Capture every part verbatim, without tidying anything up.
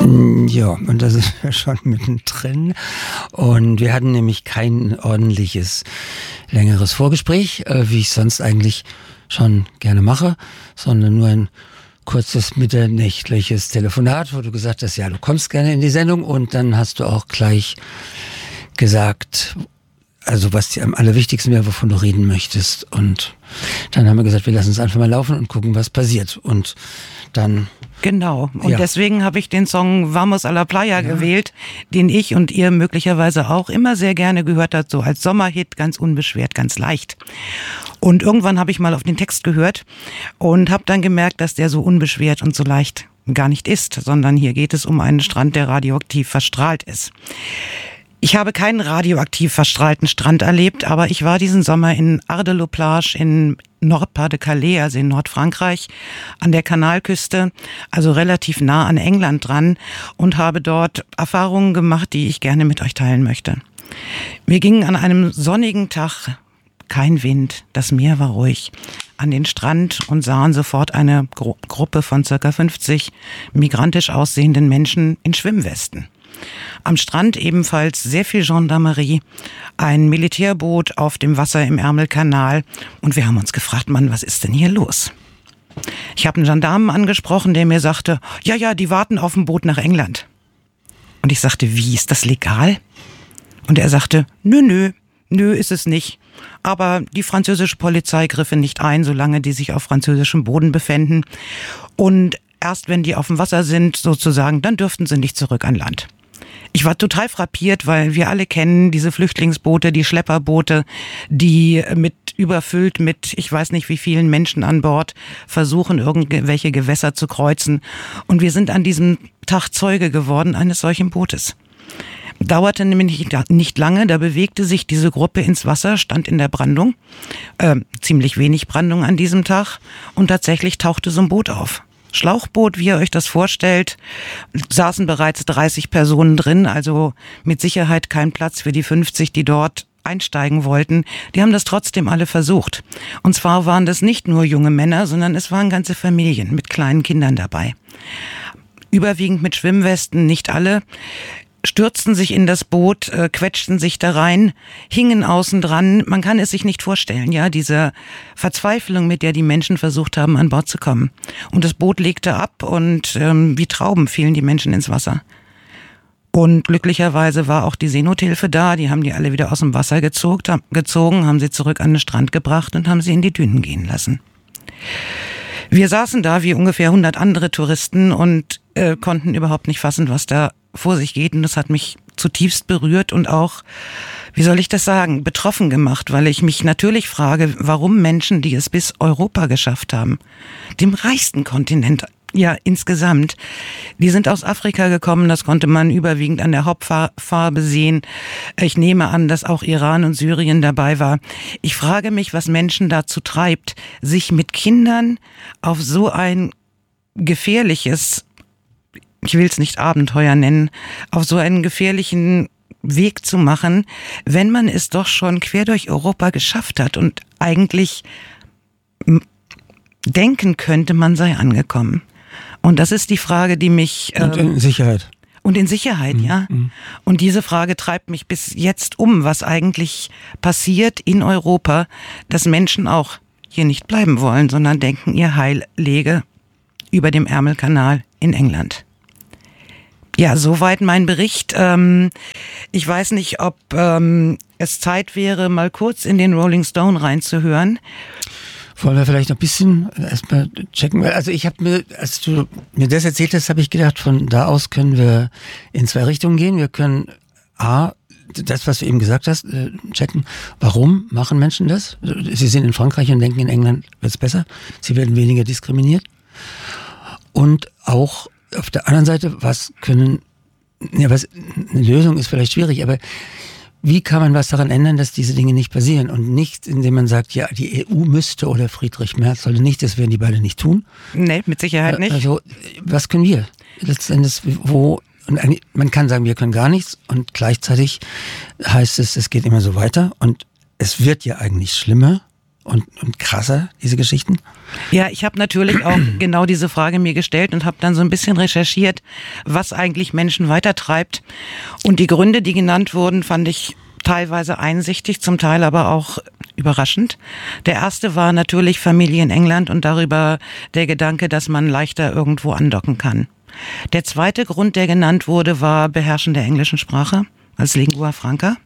Ja, und da sind wir schon mittendrin. Und wir hatten nämlich kein ordentliches, längeres Vorgespräch, äh, wie ich sonst eigentlich schon gerne mache, sondern nur ein kurzes mitternächtliches Telefonat, wo du gesagt hast, ja, du kommst gerne in die Sendung, und dann hast du auch gleich gesagt, also was dir am allerwichtigsten wäre, wovon du reden möchtest. Und dann haben wir gesagt, wir lassen es einfach mal laufen und gucken, was passiert. Und dann... Genau. Und ja. deswegen habe ich den Song Vamos a la Playa ja. gewählt, den ich und ihr möglicherweise auch immer sehr gerne gehört habt, so als Sommerhit, ganz unbeschwert, ganz leicht. Und irgendwann habe ich mal auf den Text gehört und habe dann gemerkt, dass der so unbeschwert und so leicht gar nicht ist, sondern hier geht es um einen Strand, der radioaktiv verstrahlt ist. Ich habe keinen radioaktiv verstrahlten Strand erlebt, aber ich war diesen Sommer in Ardeloplage in Nord-Pas-de-Calais, also in Nordfrankreich, an der Kanalküste, also relativ nah an England dran, und habe dort Erfahrungen gemacht, die ich gerne mit euch teilen möchte. Wir gingen an einem sonnigen Tag, kein Wind, das Meer war ruhig, an den Strand und sahen sofort eine Gru- Gruppe von circa fünfzig migrantisch aussehenden Menschen in Schwimmwesten. Am Strand ebenfalls sehr viel Gendarmerie, ein Militärboot auf dem Wasser im Ärmelkanal, und wir haben uns gefragt, Mann, was ist denn hier los? Ich habe einen Gendarmen angesprochen, der mir sagte, ja, ja, die warten auf ein Boot nach England. Und ich sagte, wie, ist das legal? Und er sagte, nö, nö, nö ist es nicht. Aber die französische Polizei griffe nicht ein, solange die sich auf französischem Boden befänden. Und erst wenn die auf dem Wasser sind, sozusagen, dann dürften sie nicht zurück an Land. Ich war total frappiert, weil wir alle kennen diese Flüchtlingsboote, die Schlepperboote, die mit überfüllt mit, ich weiß nicht wie vielen Menschen an Bord, versuchen, irgendwelche Gewässer zu kreuzen. Und wir sind an diesem Tag Zeuge geworden eines solchen Bootes. Dauerte nämlich nicht lange, da bewegte sich diese Gruppe ins Wasser, stand in der Brandung, äh, ziemlich wenig Brandung an diesem Tag, und tatsächlich tauchte so ein Boot auf. Schlauchboot, wie ihr euch das vorstellt, saßen bereits dreißig Personen drin, also mit Sicherheit kein Platz für die fünfzig, die dort einsteigen wollten. Die haben das trotzdem alle versucht. Und zwar waren das nicht nur junge Männer, sondern es waren ganze Familien mit kleinen Kindern dabei. Überwiegend mit Schwimmwesten, nicht alle, stürzten sich in das Boot, äh, quetschten sich da rein, hingen außen dran. Man kann es sich nicht vorstellen, ja, diese Verzweiflung, mit der die Menschen versucht haben, an Bord zu kommen. Und das Boot legte ab, und ähm, wie Trauben fielen die Menschen ins Wasser. Und glücklicherweise war auch die Seenothilfe da, die haben die alle wieder aus dem Wasser gezogen, gezogen, haben sie zurück an den Strand gebracht und haben sie in die Dünen gehen lassen. Wir saßen da wie ungefähr hundert andere Touristen und äh, konnten überhaupt nicht fassen, was da vor sich geht. Und das hat mich zutiefst berührt und auch, wie soll ich das sagen, betroffen gemacht, weil ich mich natürlich frage, warum Menschen, die es bis Europa geschafft haben, dem reichsten Kontinent, ja insgesamt, die sind aus Afrika gekommen, das konnte man überwiegend an der Hauptfarbe sehen. Ich nehme an, dass auch Iran und Syrien dabei war. Ich frage mich, was Menschen dazu treibt, sich mit Kindern auf so ein gefährliches, ich will es nicht Abenteuer nennen, auf so einen gefährlichen Weg zu machen, wenn man es doch schon quer durch Europa geschafft hat und eigentlich denken könnte, man sei angekommen. Und das ist die Frage, die mich... Und in ähm, Sicherheit. Und in Sicherheit, mhm. ja. Und diese Frage treibt mich bis jetzt um, was eigentlich passiert in Europa, dass Menschen auch hier nicht bleiben wollen, sondern denken, ihr Heil läge über dem Ärmelkanal in England. Ja, soweit mein Bericht. Ähm, ich weiß nicht, ob ähm, es Zeit wäre, mal kurz in den Rolling Stone reinzuhören. Wollen wir vielleicht noch ein bisschen erstmal checken? Also ich habe mir, als du mir das erzählt hast, habe ich gedacht, von da aus können wir in zwei Richtungen gehen. Wir können A, das, was du eben gesagt hast, checken. Warum machen Menschen das? Sie sind in Frankreich und denken, in England wird es besser. Sie werden weniger diskriminiert. Und auch auf der anderen Seite, was können, ja, was, eine Lösung ist vielleicht schwierig, aber wie kann man was daran ändern, dass diese Dinge nicht passieren? Und nicht, indem man sagt, ja, die E U müsste oder Friedrich Merz sollte nicht, das werden die beide nicht tun. Nee, mit Sicherheit nicht. Also, was können wir? Letztendlich, wo, und man kann sagen, wir können gar nichts, und gleichzeitig heißt es, es geht immer so weiter, und es wird ja eigentlich schlimmer, und, und krasser, diese Geschichten? Ja, ich habe natürlich auch genau diese Frage mir gestellt und habe dann so ein bisschen recherchiert, was eigentlich Menschen weitertreibt. Und die Gründe, die genannt wurden, fand ich teilweise einsichtig, zum Teil aber auch überraschend. Der erste war natürlich Familie in England und darüber der Gedanke, dass man leichter irgendwo andocken kann. Der zweite Grund, der genannt wurde, war Beherrschen der englischen Sprache als Lingua Franca.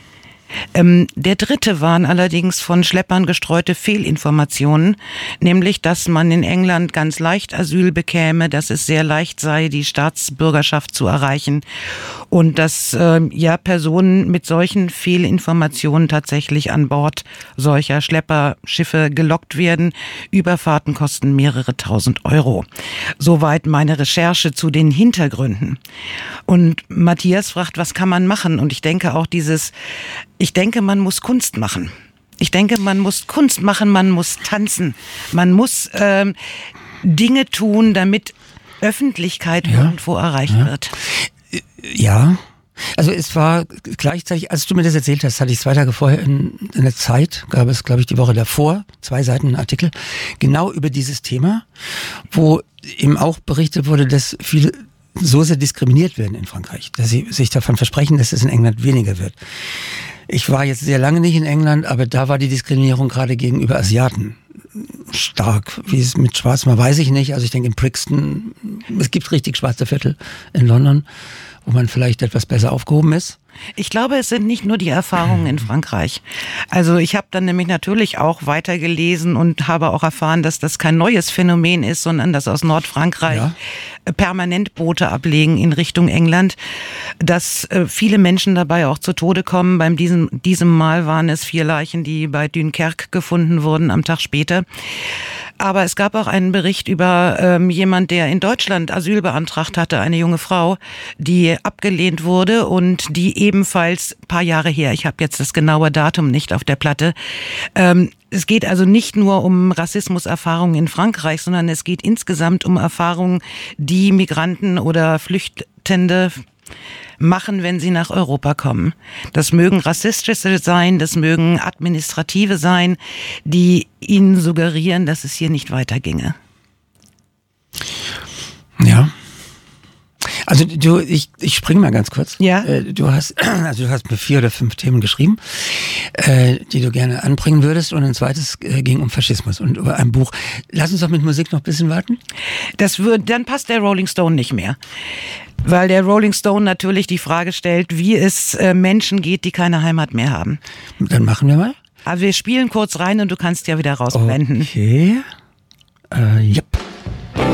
Ähm, der dritte waren allerdings von Schleppern gestreute Fehlinformationen, nämlich, dass man in England ganz leicht Asyl bekäme, dass es sehr leicht sei, die Staatsbürgerschaft zu erreichen und dass äh, ja Personen mit solchen Fehlinformationen tatsächlich an Bord solcher Schlepperschiffe gelockt werden. Überfahrten kosten mehrere tausend Euro. Soweit meine Recherche zu den Hintergründen. Und Matthias fragt, was kann man machen? Und ich denke auch dieses Ich denke, man muss Kunst machen. Ich denke, man muss Kunst machen, man muss tanzen. Man muss ähm, Dinge tun, damit Öffentlichkeit ja. irgendwo erreicht ja. wird. Ja, also es war gleichzeitig, als du mir das erzählt hast, hatte ich zwei Tage vorher in, in der Zeit, gab es, glaube ich, die Woche davor, zwei Seiten Artikel, genau über dieses Thema, wo eben auch berichtet wurde, dass viele so sehr diskriminiert werden in Frankreich, dass sie sich davon versprechen, dass es in England weniger wird. Ich war jetzt sehr lange nicht in England, aber da war die Diskriminierung gerade gegenüber Asiaten stark. Wie es mit Schwarz war, weiß ich nicht. Also ich denke in Brixton, es gibt richtig schwarze Viertel in London, wo man vielleicht etwas besser aufgehoben ist. Ich glaube, es sind nicht nur die Erfahrungen in Frankreich. Also ich habe dann nämlich natürlich auch weitergelesen und habe auch erfahren, dass das kein neues Phänomen ist, sondern dass aus Nordfrankreich ja. permanent Boote ablegen in Richtung England, dass äh, viele Menschen dabei auch zu Tode kommen. Beim diesem, diesem Mal waren es vier Leichen, die bei Dunkerque gefunden wurden am Tag später. Aber es gab auch einen Bericht über ähm, jemand, der in Deutschland Asyl beantragt hatte, eine junge Frau, die abgelehnt wurde und die ebenfalls ein paar Jahre her, ich habe jetzt das genaue Datum nicht auf der Platte, ähm, es geht also nicht nur um Rassismuserfahrungen in Frankreich, sondern es geht insgesamt um Erfahrungen, die Migranten oder Flüchtende machen, wenn sie nach Europa kommen. Das mögen rassistische sein, das mögen administrative sein, die ihnen suggerieren, dass es hier nicht weiterginge. Ja. Also du, ich, ich springe mal ganz kurz. Ja. Du hast, also du hast mir vier oder fünf Themen geschrieben, die du gerne anbringen würdest, und ein zweites ging um Faschismus und über ein Buch. Lass uns doch mit Musik noch ein bisschen warten. Das wird, dann passt der Rolling Stone nicht mehr. Weil der Rolling Stone natürlich die Frage stellt, wie es äh, Menschen geht, die keine Heimat mehr haben. Dann machen wir mal. Aber wir spielen kurz rein und du kannst ja wieder rausblenden. Okay. Äh, ja.